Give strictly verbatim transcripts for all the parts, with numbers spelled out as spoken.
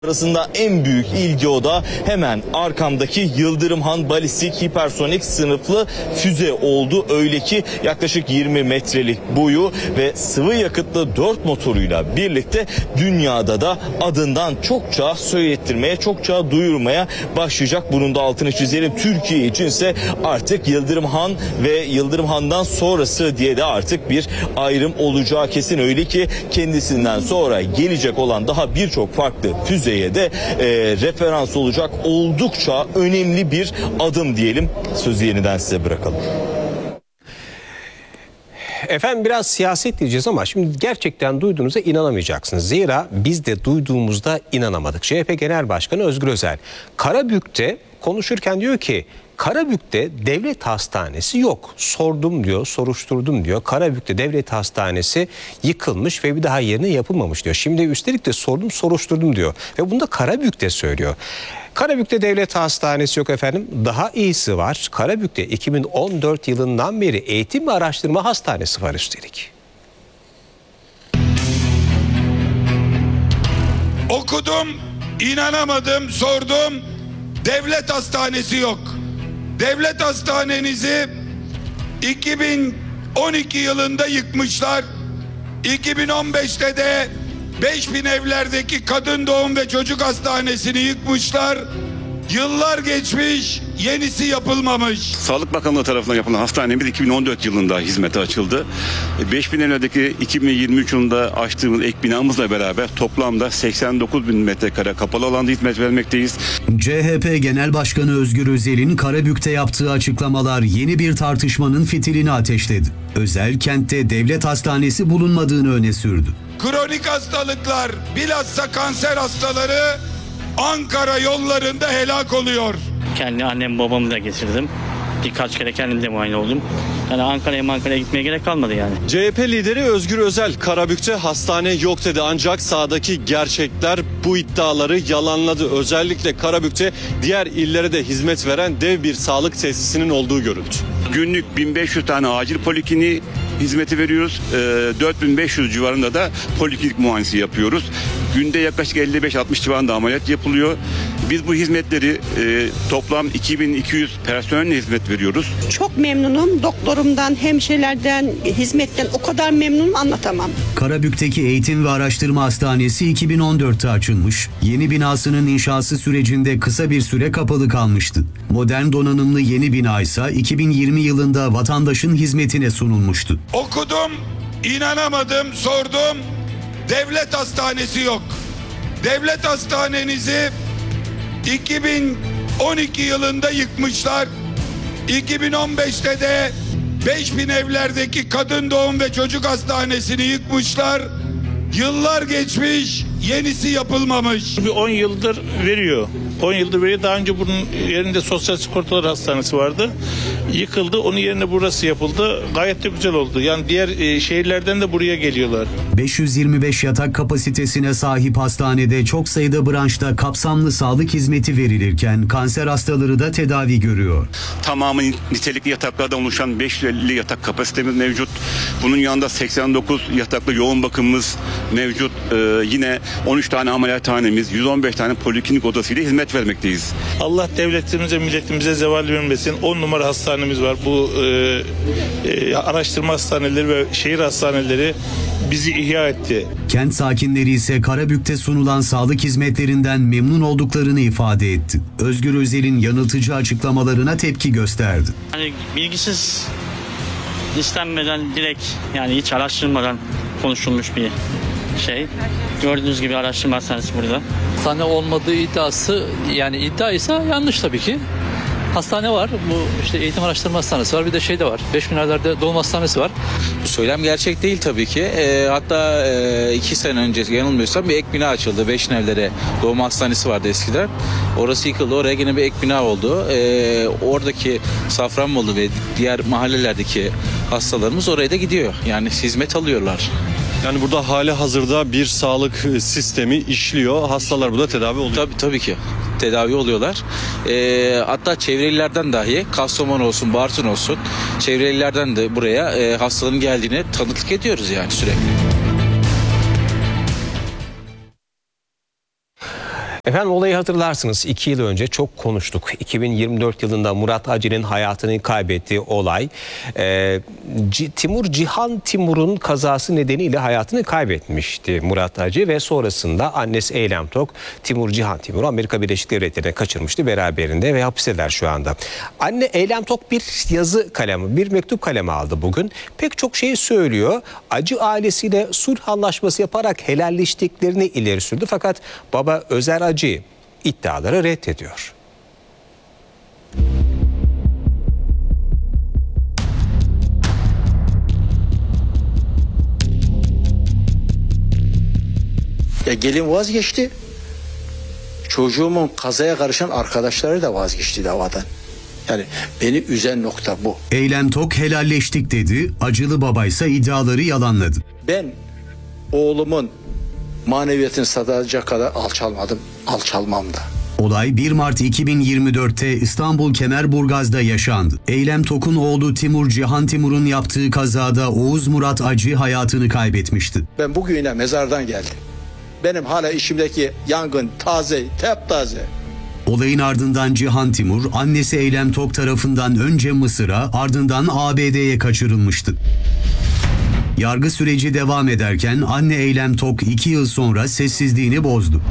Arasında en büyük ilgi o da hemen arkamdaki Yıldırımhan balistik hipersonik sınıflı füze oldu. Öyle ki yaklaşık yirmi metrelik boyu ve sıvı yakıtlı dört motoruyla birlikte dünyada da adından çokça söylettirmeye, çokça duyurmaya başlayacak. Bunun da altını çizelim. Türkiye içinse artık Yıldırımhan ve Yıldırımhan'dan sonrası diye de artık bir ayrım olacağı kesin. Öyle ki kendisinden sonra gelecek olan daha birçok farklı füze de e, referans olacak oldukça önemli bir adım diyelim. Sözü yeniden size bırakalım. Efendim biraz siyaset diyeceğiz ama şimdi gerçekten duyduğunuza inanamayacaksınız. Zira biz de duyduğumuzda inanamadık. C H P Genel Başkanı Özgür Özel Karabük'te konuşurken diyor ki Karabük'te devlet hastanesi yok. Sordum diyor, soruşturdum diyor. Karabük'te devlet hastanesi yıkılmış ve bir daha yerine yapılmamış diyor. Şimdi üstelik de sordum, soruşturdum diyor. Ve bunu da Karabük'te söylüyor. Karabük'te devlet hastanesi yok efendim. Daha iyisi var. Karabük'te iki bin on dört yılından beri eğitim ve araştırma hastanesi var üstelik. Okudum, inanamadım, sordum. Devlet hastanesi yok. Devlet hastanenizi iki bin on iki yılında yıkmışlar. iki bin on beşte de beş bin evlerdeki kadın doğum ve çocuk hastanesini yıkmışlar. Yıllar geçmiş, yenisi yapılmamış. Sağlık Bakanlığı tarafından yapılan hastanemiz iki bin on dört yılında hizmete açıldı. beş bin evlerdeki iki bin yirmi üç yılında açtığımız ek binamızla beraber toplamda seksen dokuz bin metrekare kapalı alanda hizmet vermekteyiz. C H P Genel Başkanı Özgür Özel'in Karabük'te yaptığı açıklamalar yeni bir tartışmanın fitilini ateşledi. Özel kentte devlet hastanesi bulunmadığını öne sürdü. Kronik hastalıklar, bilhassa kanser hastaları Ankara yollarında helak oluyor. Kendi annem babamı da getirdim. Birkaç kere kendim de muayene oldum. Yani Ankara'ya Ankara'ya gitmeye gerek kalmadı yani. C H P lideri Özgür Özel Karabük'te hastane yok dedi ancak sahadaki gerçekler bu iddiaları yalanladı. Özellikle Karabük'te diğer illere de hizmet veren dev bir sağlık tesisinin olduğu görüldü. Günlük bin beş yüz tane acil polikliniği hizmeti veriyoruz. E, dört bin beş yüz civarında da poliklinik muayenesi yapıyoruz. Günde yaklaşık elli beş altmış civarında ameliyat yapılıyor. Biz bu hizmetleri e, toplam iki bin iki yüz personelle hizmet veriyoruz. Çok memnunum. Doktorumdan, hemşirelerden, hizmetten o kadar memnunum anlatamam. Karabük'teki Eğitim ve Araştırma Hastanesi iki bin on dörtte açılmış. Yeni binasının inşası sürecinde kısa bir süre kapalı kalmıştı. Modern donanımlı yeni bina ise iki bin yirmi yılında vatandaşın hizmetine sunulmuştu. Okudum, inanamadım, sordum. Devlet hastanesi yok. Devlet hastanenizi iki bin on iki yılında yıkmışlar. iki bin on beşte de beş bin evlerdeki kadın doğum ve çocuk hastanesini yıkmışlar. Yıllar geçmiş, yenisi yapılmamış. Bir on yıldır veriyor. on yıldır veriyor. Daha önce bunun yerinde Sosyal Sigortalar Hastanesi vardı. Yıkıldı. Onun yerine burası yapıldı. Gayet de güzel oldu. Yani diğer e, şehirlerden de buraya geliyorlar. beş yüz yirmi beş yatak kapasitesine sahip hastanede çok sayıda branşta kapsamlı sağlık hizmeti verilirken kanser hastaları da tedavi görüyor. Tamamı nitelikli yataklardan oluşan beş yüz elli yatak kapasitemiz mevcut. Bunun yanında seksen dokuz yataklı yoğun bakımımız mevcut. Ee, yine on üç tane ameliyathanemiz, yüz on beş tane poliklinik odasıyla hizmet vermekteyiz. Allah devletimize, milletimize zeval vermesin. on numara hastanemiz var. Bu e, e, araştırma hastaneleri ve şehir hastaneleri bizi ihya etti. Kent sakinleri ise Karabük'te sunulan sağlık hizmetlerinden memnun olduklarını ifade etti. Özgür Özel'in yanıltıcı açıklamalarına tepki gösterdi. Hani bilgisiz, istenmeden direkt yani hiç araştırmadan konuşulmuş bir şey. Gördüğünüz gibi araştırma hastanesi burada. Hastane olmadığı iddiası yani iddia ise yanlış tabii ki. Hastane var. Bu işte eğitim araştırma hastanesi var. Bir de şey de var. beş bin evlerde doğum hastanesi var. Bu söylem gerçek değil tabii ki. E, hatta e, iki sene önce yanılmıyorsam bir ek bina açıldı. Beşinevlere doğum hastanesi vardı eskiden. Orası yıkıldı. Oraya yine bir ek bina oldu. E, oradaki Safranbolu ve diğer mahallelerdeki hastalarımız oraya da gidiyor. Yani hizmet alıyorlar. Yani burada hali hazırda bir sağlık sistemi işliyor. Hastalar burada tedavi oluyor. Tabii tabii ki. Tedavi oluyorlar. E, hatta çevrelilerden dahi Kastamonu olsun, Bartın olsun çevrelilerden de buraya e, hastaların geldiğini tanıklık ediyoruz yani sürekli. Efendim olayı hatırlarsınız. iki yıl önce çok konuştuk. iki bin yirmi dört yılında Murat Acı'nın hayatını kaybettiği olay. Ee, C- Timur Cihan Timur'un kazası nedeniyle hayatını kaybetmişti Murat Acı ve sonrasında annesi Eylem Tok Timur Cihan Timur'u Amerika Birleşik Devletleri'ne kaçırmıştı beraberinde ve hapisteler şu anda. Anne Eylem Tok bir yazı kalemi, bir mektup kalemi aldı bugün. Pek çok şey söylüyor. Acı ailesiyle sulh anlaşması yaparak helalleştiklerini ileri sürdü. Fakat baba Özer Acı iddiaları reddediyor. Ya gelin vazgeçti. Çocuğumun kazaya karışan arkadaşları da vazgeçti davadan. Yani beni üzen nokta bu. Eylem Tok helalleştik dedi. Acılı babaysa iddiaları yalanladı. Ben oğlumun maneviyatını satacak kadar alçalmadım, alçalmam da. Olay bir Mart iki bin yirmi dörtte İstanbul Kemerburgaz'da yaşandı. Eylem Tok'un oğlu Timur Cihan Timur'un yaptığı kazada Oğuz Murat Acı hayatını kaybetmişti. Ben bugüne mezardan geldim. Benim hala içimdeki yangın taze, taptaze. Olayın ardından Cihan Timur, annesi Eylem Tok tarafından önce Mısır'a ardından A B D'ye kaçırılmıştı. Yargı süreci devam ederken anne Eylem Tok iki yıl sonra sessizliğini bozdu.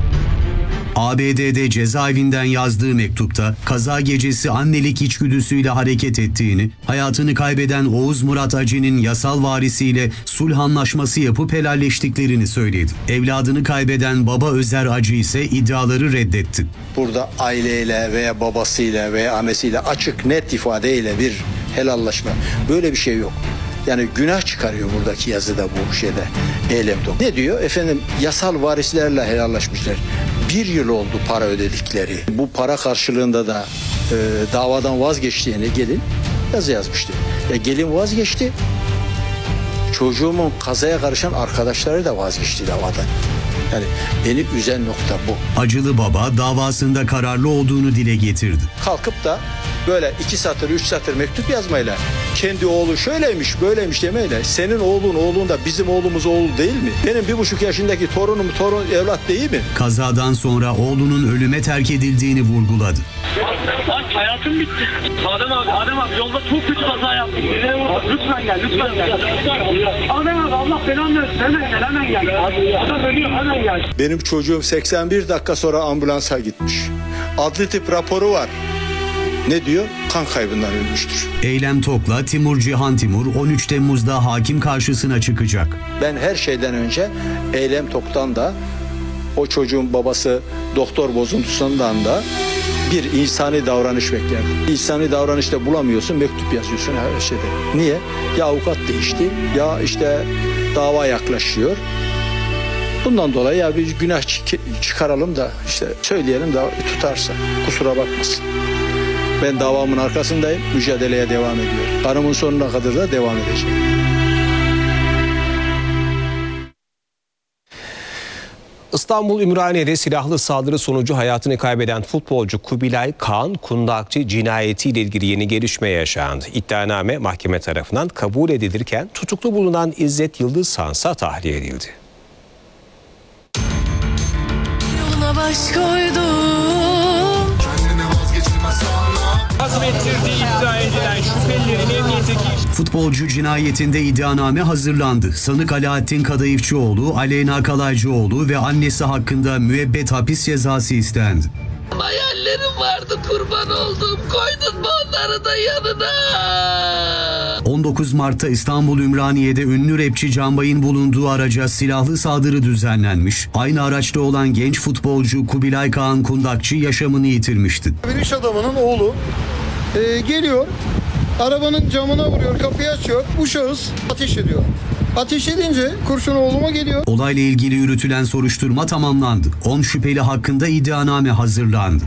A B D'de cezaevinden yazdığı mektupta kaza gecesi annelik içgüdüsüyle hareket ettiğini, hayatını kaybeden Oğuz Murat Acı'nın yasal varisiyle sulh anlaşması yapıp helalleştiklerini söyledi. Evladını kaybeden baba Özer Acı ise iddiaları reddetti. Burada aileyle veya babasıyla veya annesiyle açık net ifadeyle bir helallaşma, böyle bir şey yok. Yani günah çıkarıyor buradaki yazıda, bu şeyde Eylem Tok. Ne diyor? Efendim yasal varislerle helallaşmışlar. Bir yıl oldu para ödedikleri. Bu para karşılığında da e, davadan vazgeçtiğini gelin yazı yazmıştı. Ya gelin vazgeçti. Çocuğumun kazaya karışan arkadaşları da vazgeçti davadan. Yani beni üzen nokta bu. Acılı baba davasında kararlı olduğunu dile getirdi. Kalkıp da böyle iki satır, üç satır mektup yazmayla kendi oğlu şöyleymiş, böyleymiş demeyle senin oğlun oğlun da bizim oğlumuz oğlu değil mi? Benim bir buçuk yaşındaki torunum torun evlat değil mi? Kazadan sonra oğlunun ölüme terk edildiğini vurguladı. Bak hayatım bitti. Adem abi, Adem abi yolda çok kötü kaza yaptım. Lütfen gel, lütfen gel. Adem abi Allah belanı versin. Hemen gel, hemen gel. Adam ölüyor, hemen gel. Benim çocuğum seksen bir dakika sonra ambulansa gitmiş. Adli tıp raporu var. Ne diyor? Kan kaybından ölmüştür. Eylem Tok'la Timur Cihan Timur on üç Temmuz'da hakim karşısına çıkacak. Ben her şeyden önce Eylem Tok'tan da o çocuğun babası doktor bozuntusundan da bir insani davranış beklerdim. İnsani davranışta bulamıyorsun, mektup yazıyorsun her şeyde. Niye? Ya avukat değişti, ya işte dava yaklaşıyor. Bundan dolayı ya bir günah çıkaralım da işte söyleyelim de tutarsa kusura bakmasın. Ben davamın arkasındayım, mücadeleye devam ediyorum. Kanımın sonuna kadar da devam edeceğim. İstanbul Ümraniye'de silahlı saldırı sonucu hayatını kaybeden futbolcu Kubilay Kaan Kundakçı cinayetiyle ilgili yeni gelişme yaşandı. İddianame mahkeme tarafından kabul edilirken tutuklu bulunan İzzet Yıldız Sansa tahliye edildi. Yoluna baş koydum. Azmettirdiği iddia edilen şüphelilerin emniyetteki... Futbolcu cinayetinde iddianame hazırlandı. Sanık Alaaddin Kadayıfçıoğlu, Aleyna Kalaycıoğlu ve annesi hakkında müebbet hapis cezası istendi. Hayallerim vardı, kurban oldum. Koydun mu onları da yanına? on dokuz Mart'ta İstanbul Ümraniye'de ünlü rapçi Canbay'ın bulunduğu araca silahlı saldırı düzenlenmiş. Aynı araçta olan genç futbolcu Kubilay Kaan Kundakçı yaşamını yitirmişti. Bir iş adamının oğlu e, geliyor, arabanın camına vuruyor, kapıyı açıyor. Bu şahıs ateş ediyor. Ateş edince kurşun oğluma geliyor. Olayla ilgili yürütülen soruşturma tamamlandı. on şüpheli hakkında iddianame hazırlandı.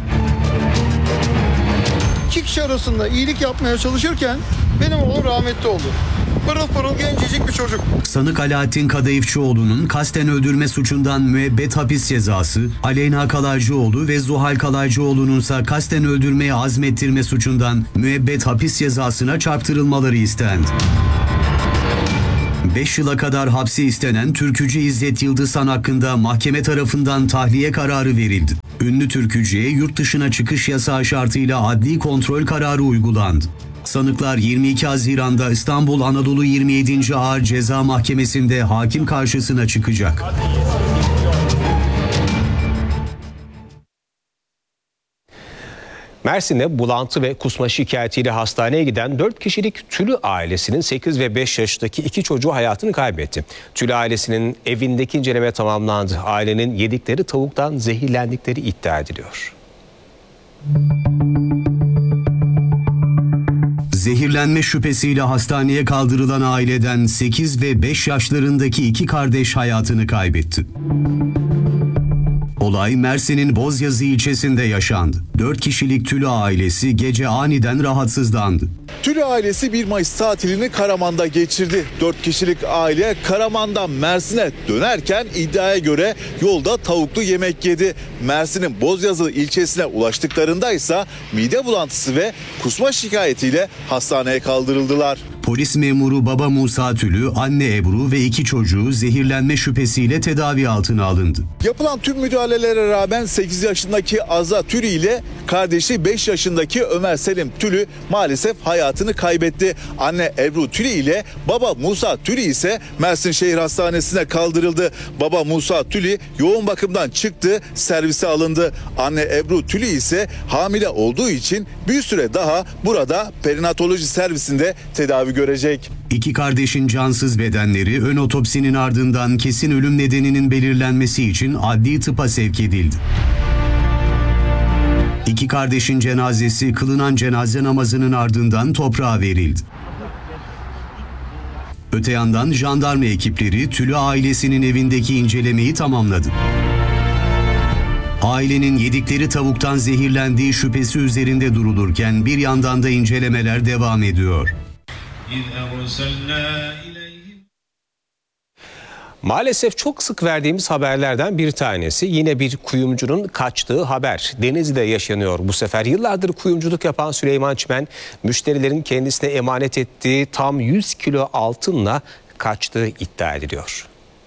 İki kişi arasında iyilik yapmaya çalışırken benim oğlum rahmetli oldu. Pırıl pırıl gencecik bir çocuk. Sanık Alaaddin Kadayıfçıoğlu'nun kasten öldürme suçundan müebbet hapis cezası, Aleyna Kalaycıoğlu ve Zuhal Kalaycıoğlu'nun ise kasten öldürmeye azmettirme suçundan müebbet hapis cezasına çarptırılmaları istendi. beş yıla kadar hapsi istenen türkücü İzzet Yıldızhan hakkında mahkeme tarafından tahliye kararı verildi. Ünlü türkücüye yurt dışına çıkış yasağı şartıyla adli kontrol kararı uygulandı. Sanıklar yirmi iki Haziran'da İstanbul Anadolu yirmi yedinci Ağır Ceza Mahkemesi'nde hakim karşısına çıkacak. Mersin'de bulantı ve kusma şikayetiyle hastaneye giden dört kişilik Tülü ailesinin sekiz ve beş yaşındaki iki çocuğu hayatını kaybetti. Tülü ailesinin evindeki inceleme tamamlandı. Ailenin yedikleri tavuktan zehirlendikleri iddia ediliyor. Zehirlenme şüphesiyle hastaneye kaldırılan aileden sekiz ve beş yaşlarındaki iki kardeş hayatını kaybetti. Olay Mersin'in Bozyazı ilçesinde yaşandı. dört kişilik Tülü ailesi gece aniden rahatsızlandı. Tülü ailesi bir Mayıs tatilini Karaman'da geçirdi. dört kişilik aile Karaman'dan Mersin'e dönerken iddiaya göre yolda tavuklu yemek yedi. Mersin'in Bozyazı ilçesine ulaştıklarında ise mide bulantısı ve kusma şikayetiyle hastaneye kaldırıldılar. Polis memuru Baba Musa Tülü, anne Ebru ve iki çocuğu zehirlenme şüphesiyle tedavi altına alındı. Yapılan tüm müdahalelere rağmen sekiz yaşındaki Azza Tülü ile kardeşi beş yaşındaki Ömer Selim Tülü maalesef hayatını kaybetti. Anne Ebru Tülü ile baba Musa Tülü ise Mersin Şehir Hastanesi'ne kaldırıldı. Baba Musa Tülü yoğun bakımdan çıktı, servise alındı. Anne Ebru Tülü ise hamile olduğu için bir süre daha burada perinatoloji servisinde tedavi görecek. İki kardeşin cansız bedenleri ön otopsinin ardından kesin ölüm nedeninin belirlenmesi için adli tıpa sevk edildi. İki kardeşin cenazesi kılınan cenaze namazının ardından toprağa verildi. Öte yandan jandarma ekipleri Tülü ailesinin evindeki incelemeyi tamamladı. Ailenin yedikleri tavuktan zehirlendiği şüphesi üzerinde durulurken bir yandan da incelemeler devam ediyor. Maalesef çok sık verdiğimiz haberlerden bir tanesi yine bir kuyumcunun kaçtığı haber. Denizli'de yaşanıyor bu sefer. Yıllardır kuyumculuk yapan Süleyman Çimen, müşterilerin kendisine emanet ettiği tam yüz kilo altınla kaçtığı iddia ediliyor.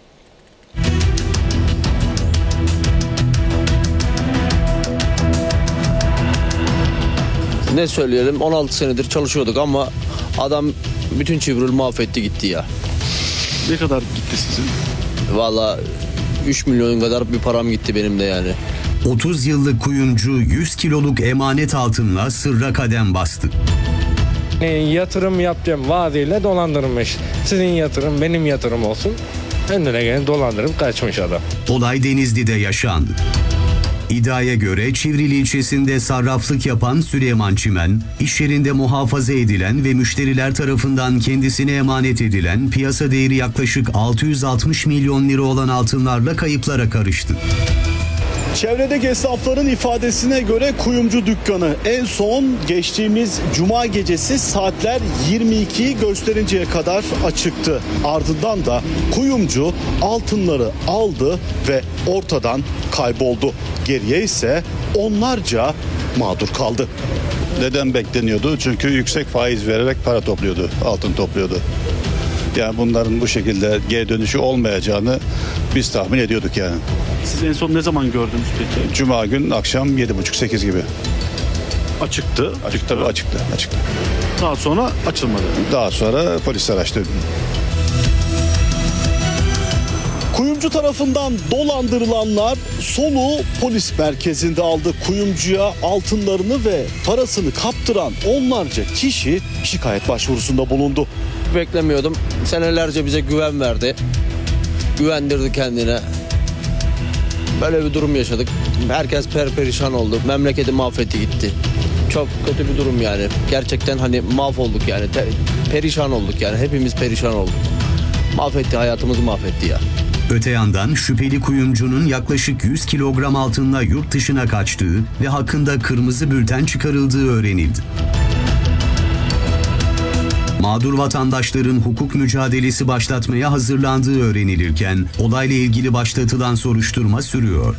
Ne söyleyelim, on altı senedir çalışıyorduk ama adam bütün çivril mahvetti gitti ya. Ne kadar gitti sizin? Vallahi üç milyon kadar bir param gitti benim de yani. otuz yıllık kuyumcu yüz kiloluk emanet altınla sırra kadem bastı. Yatırım yapacağım vaadiyle dolandırmış. Sizin yatırım benim yatırım olsun. Önüne gelen dolandırıp kaçmış adam. Olay Denizli'de yaşandı. İddiaya göre Çivril ilçesinde sarraflık yapan Süleyman Çimen, iş yerinde muhafaza edilen ve müşteriler tarafından kendisine emanet edilen piyasa değeri yaklaşık altı yüz altmış milyon lira olan altınlarla kayıplara karıştı. Çevredeki esnafların ifadesine göre kuyumcu dükkanı en son geçtiğimiz cuma gecesi saatler yirmi ikiyi gösterinceye kadar açıktı. Ardından da kuyumcu altınları aldı ve ortadan kayboldu. Geriye ise onlarca mağdur kaldı. Neden bekleniyordu? Çünkü yüksek faiz vererek para topluyordu, altın topluyordu. Yani bunların bu şekilde geri dönüşü olmayacağını biz tahmin ediyorduk yani. Siz en son ne zaman gördünüz peki? Cuma gün akşam yedi buçuk sekiz gibi. Açıktı. Açık, tabii açıktı, açıktı. Daha sonra açılmadı. Daha sonra polisler açtı. Kuyumcu tarafından dolandırılanlar soluğu polis merkezinde aldı. Kuyumcuya altınlarını ve parasını kaptıran onlarca kişi şikayet başvurusunda bulundu. Beklemiyordum. Senelerce bize güven verdi. Güvendirdi kendine. Böyle bir durum yaşadık. Herkes perperişan oldu. Memleketi mahvetti gitti. Çok kötü bir durum yani. Gerçekten hani mahvolduk yani. Te- perişan olduk yani. Hepimiz perişan olduk. Mahvetti, hayatımızı mahvetti ya. Öte yandan şüpheli kuyumcunun yaklaşık yüz kilogram altınla yurt dışına kaçtığı ve hakkında kırmızı bülten çıkarıldığı öğrenildi. Mağdur vatandaşların hukuk mücadelesi başlatmaya hazırlandığı öğrenilirken olayla ilgili başlatılan soruşturma sürüyor.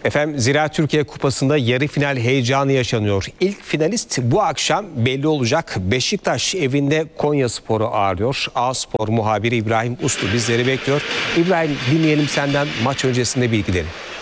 Efendim Zira Türkiye Kupası'nda yarı final heyecanı yaşanıyor. İlk finalist bu akşam belli olacak. Beşiktaş evinde Konyaspor'u ağırlıyor. A-Spor muhabiri İbrahim Uslu bizleri bekliyor. İbrahim, dinleyelim senden maç öncesinde bilgileri.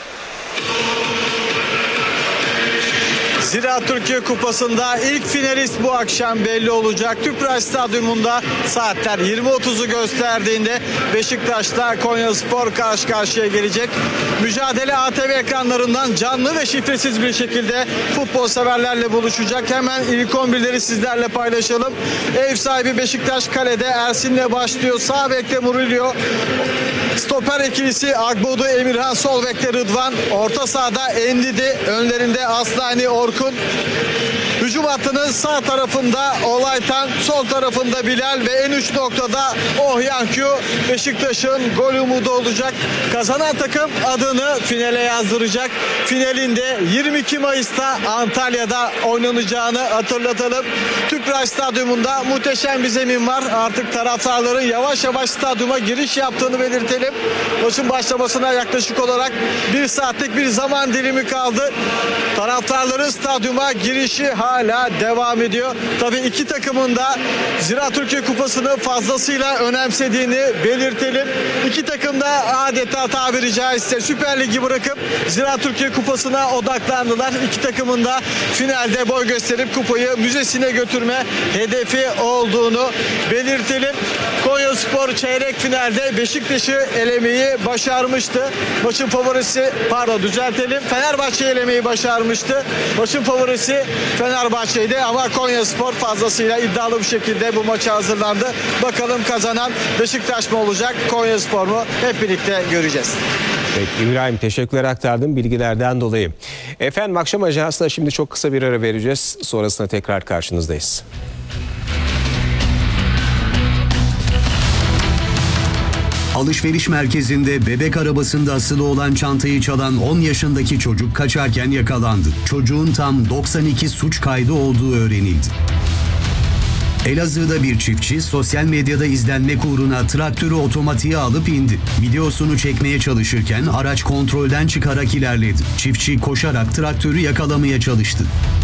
Zira Türkiye Kupası'nda ilk finalist bu akşam belli olacak. Tüpraş Stadyumunda saatler yirmi otuzu gösterdiğinde Beşiktaş'ta Konyaspor karşı karşıya gelecek. Mücadele A T V ekranlarından canlı ve şifresiz bir şekilde futbol severlerle buluşacak. Hemen ilk on birleri sizlerle paylaşalım. Ev sahibi Beşiktaş kalede Ersin'le başlıyor. Sağ bekte Murillo. Stoper ikilisi Agbodu Emirhan, sol bekte Rıdvan. Orta sahada Endidi, önlerinde Aslani Orkun. Hücum hattının sağ tarafında Olaytan, sol tarafında Bilal ve en uç noktada Ohyankyu Beşiktaş'ın gol umudu olacak. Kazanan takım adını finale yazdıracak. Finalinde yirmi iki Mayıs'ta Antalya'da oynanacağını hatırlatalım. Tüpraş Stadyumunda muhteşem bir zemin var. Artık taraftarların yavaş yavaş stadyuma giriş yaptığını belirtelim. Maçın başlamasına yaklaşık olarak bir saatlik bir zaman dilimi kaldı. Taraftarların stadyuma girişi hala devam ediyor. Tabii iki takımın da Zira Türkiye Kupası'nı fazlasıyla önemsediğini belirtelim. İki takım da adeta tabiri caizse Süper Lig'i bırakıp Zira Türkiye Kupası'na odaklandılar. İki takımın da finalde boy gösterip kupayı müzesine götürme hedefi olduğunu belirtelim. Konyaspor çeyrek finalde Beşiktaş'ı elemeyi başarmıştı. Maçın favorisi, pardon düzeltelim, Fenerbahçe'yi elemeyi başarmıştı. Maçın favorisi Fenerbahçe'ydi ama Konyaspor fazlasıyla iddialı bir şekilde bu maça hazırlandı. Bakalım kazanan Beşiktaş mı olacak, Konyaspor mu? Hep birlikte göreceğiz. Peki İbrahim, teşekkürler aktardığım bilgilerden dolayı. Efendim akşam ajansında şimdi çok kısa bir ara vereceğiz. Sonrasında tekrar karşınızdayız. Alışveriş merkezinde bebek arabasında asılı olan çantayı çalan on yaşındaki çocuk kaçarken yakalandı. Çocuğun tam doksan iki suç kaydı olduğu öğrenildi. Elazığ'da bir çiftçi sosyal medyada izlenmek uğruna traktörü otomatiğe alıp indi. Videosunu çekmeye çalışırken araç kontrolden çıkarak ilerledi. Çiftçi koşarak traktörü yakalamaya çalıştı.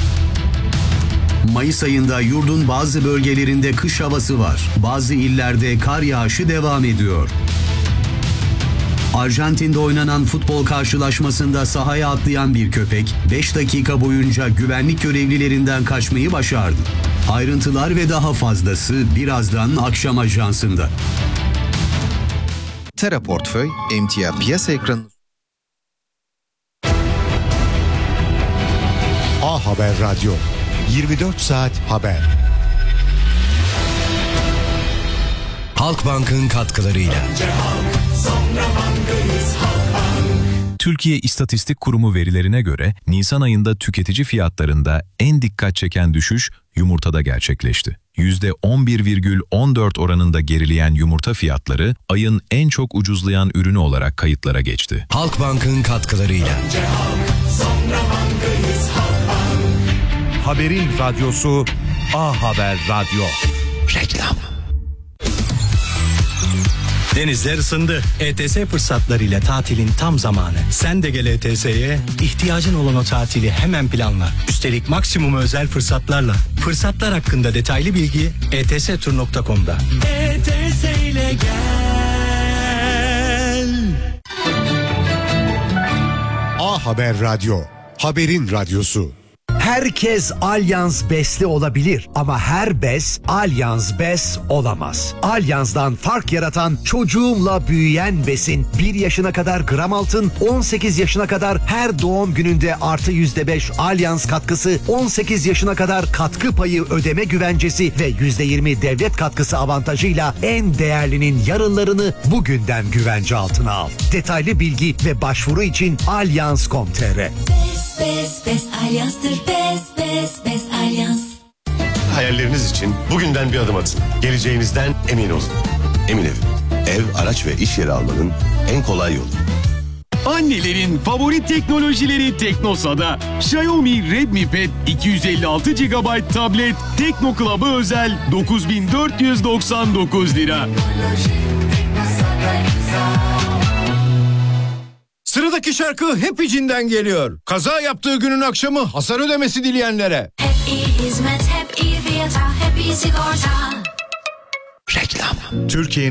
Mayıs ayında yurdun bazı bölgelerinde kış havası var. Bazı illerde kar yağışı devam ediyor. Arjantin'de oynanan futbol karşılaşmasında sahaya atlayan bir köpek beş dakika boyunca güvenlik görevlilerinden kaçmayı başardı. Ayrıntılar ve daha fazlası birazdan akşam ajansında. Tera Portföy, emtia piyasa ekranı. A Haber Radyo, yirmi dört saat haber. Halkbank'ın katkılarıyla. Türkiye İstatistik Kurumu verilerine göre Nisan ayında tüketici fiyatlarında en dikkat çeken düşüş yumurtada gerçekleşti. yüzde on bir virgül on dört oranında gerileyen yumurta fiyatları ayın en çok ucuzlayan ürünü olarak kayıtlara geçti. Halkbank'ın katkılarıyla. Haberin radyosu A Haber Radyo. Reklam. Denizler ısındı. E T S fırsatlarıyla tatilin tam zamanı. Sen de gel E T S'ye. İhtiyacın olan o tatili hemen planla. Üstelik maksimum özel fırsatlarla. Fırsatlar hakkında detaylı bilgi e t s tur nokta com'da. E T S ile gel. A Haber Radyo, haberin radyosu. Herkes Allianz Bes'li olabilir ama her bes Allianz Bes olamaz. Allianz'dan fark yaratan çocuğumla büyüyen besin bir yaşına kadar gram altın, on sekiz yaşına kadar her doğum gününde artı yüzde beş Allianz katkısı, on sekiz yaşına kadar katkı payı ödeme güvencesi ve yüzde yirmi devlet katkısı avantajıyla en değerlinin yarınlarını bugünden güvence altına al. Detaylı bilgi ve başvuru için allianz nokta com nokta t r. Bes Bes Allianz'tır. Bes Bes Bes Allianz. Hayalleriniz için bugünden bir adım atın. Geleceğinizden emin olun. Emin Ev. Ev, araç ve iş yeri almanın en kolay yolu. Annelerin favori teknolojileri Teknosa'da. Xiaomi Redmi Pad iki yüz elli altı gigabayt tablet Tekno Club'a özel dokuz bin dört yüz doksan dokuz lira. Sıradaki şarkı Hep İçinden geliyor. Kaza yaptığı günün akşamı hasar ödemesi dileyenlere. Hep iyi hizmet, hep iyi fiyata, hep iyi sigorta. Reklam. Türkiye'nin